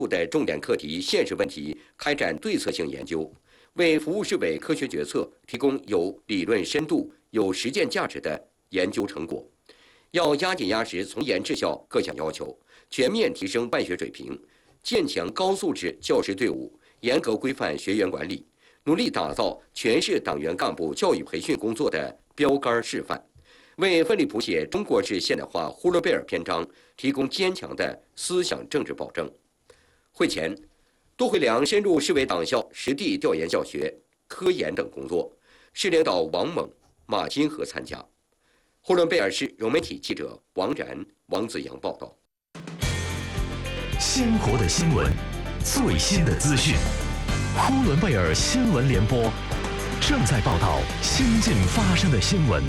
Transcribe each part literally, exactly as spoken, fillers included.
的重点课题、现实问题开展对策性研究，为服务市委科学决策提供有理论深度、有实践价值的研究成果。要压紧压实从严治校各项要求，全面提升办学水平，建强高素质教师队伍，严格规范学员管理，努力打造全市党员干部教育培训工作的标杆示范，为奋力谱写中国式现代化呼伦贝尔篇章提供坚强的思想政治保证。会前，杜慧良深入市委党校实地调研教学、科研等工作，市领导王猛、马金和参加。呼伦贝尔市融媒体记者王然、王子阳报道。 鲜活的新闻，最新的资讯，呼伦贝尔新闻联播正在报道新近发生的新闻。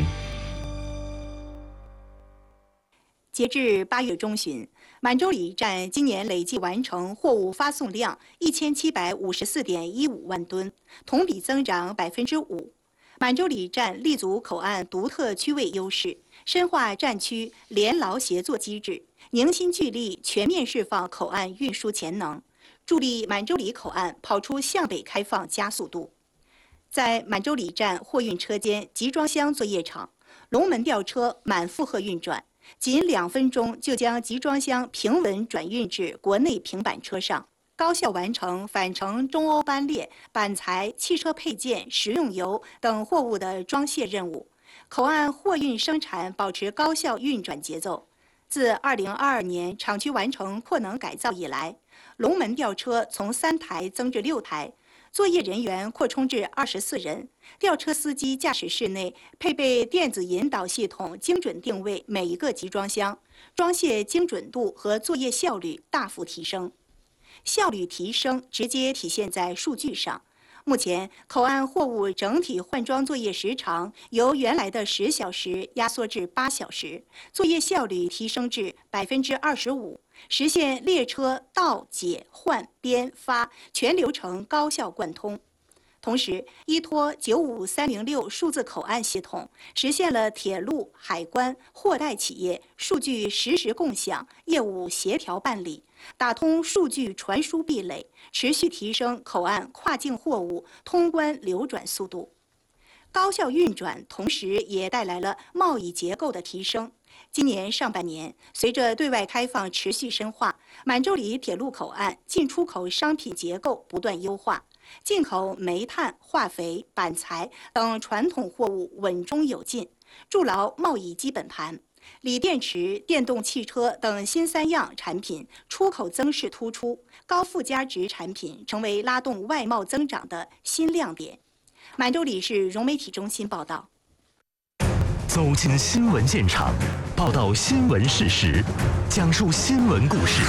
截至八月中旬，满洲里站今年累计完成货物发送量一千七百五十四点一五万吨，同比增长百分之五。满洲里站立足口岸独特区位优势，深化站区联劳协作机制，凝心聚力全面释放口岸运输潜能，助力满洲里口岸跑出向北开放加速度。在满洲里站货运车间集装箱作业场，龙门吊车满负荷运转，仅两分钟就将集装箱平稳转运至国内平板车上，高效完成返程中欧班列、板材、汽车配件、食用油等货物的装卸任务。口岸货运生产保持高效运转节奏。自二零二二年厂区完成扩能改造以来，龙门吊车从三台增至六台，作业人员扩充至二十四人，吊车司机驾驶室内配备电子引导系统，精准定位每一个集装箱，装卸精准度和作业效率大幅提升。效率提升直接体现在数据上。目前，口岸货物整体换装作业时长由原来的十小时压缩至八小时，作业效率提升至百分之二十五，实现列车到、解、换、编、发全流程高效贯通。同时，依托九五三零六数字口岸系统，实现了铁路、海关、货代企业数据实时共享、业务协调办理，打通数据传输壁垒，持续提升口岸跨境货物通关流转速度。高效运转同时也带来了贸易结构的提升。今年上半年，随着对外开放持续深化，满洲里铁路口岸进出口商品结构不断优化，进口煤炭、化肥、板材等传统货物稳中有进，筑牢贸易基本盘。锂电池、电动汽车等新三样产品出口增势突出，高附加值产品成为拉动外贸增长的新亮点。满洲里市融媒体中心报道。 走进新闻现场，报道新闻事实，讲述新闻故事。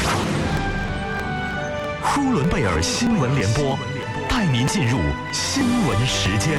呼伦贝尔新闻联播带您进入新闻时间。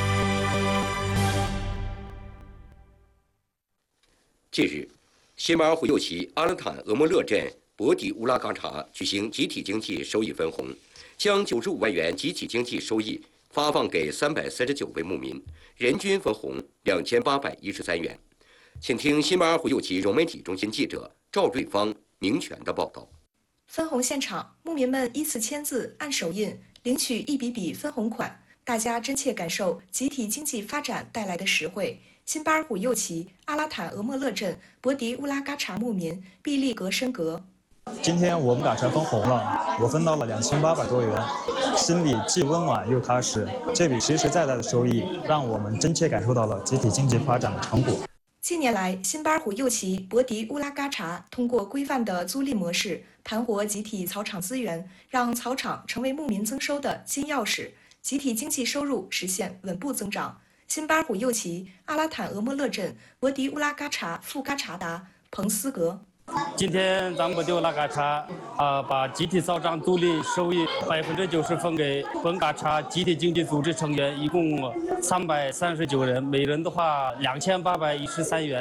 近日，新马尔虎右旗阿勒坦俄莫勒镇博迪乌拉嘎查举行集体经济收益分红，将九十五万元集体经济收益发放给三百三十九位牧民，人均分红两千八百一十三元。请听新马尔虎右旗融媒体中心记者赵瑞芳、明权的报道。 分红现场，牧民们依次签字、按手印，领取一笔笔分红款，大家真切感受集体经济发展带来的实惠。新巴尔虎右旗阿拉坦俄莫勒镇博迪乌拉嘎查牧民毕利格申格。 今天我们赶上分红了，我分到了两千八百多元，心里既温暖又踏实。这笔实实在在的收益，让我们真切感受到了集体经济发展的成果。 近年来，新巴尔虎右旗博迪乌拉嘎查通过规范的租赁模式，盘活集体草场资源，让草场成为牧民增收的金钥匙，集体经济收入实现稳步增长。新巴尔虎右旗阿拉坦俄莫勒镇博迪乌拉嘎查富嘎查达彭斯格。 今天咱们博迪乌拉嘎查啊，把集体草场租赁收益百分之九十分给本嘎查集体经济组织成员，一共三百三十九人，每人的话两千八百一十三元。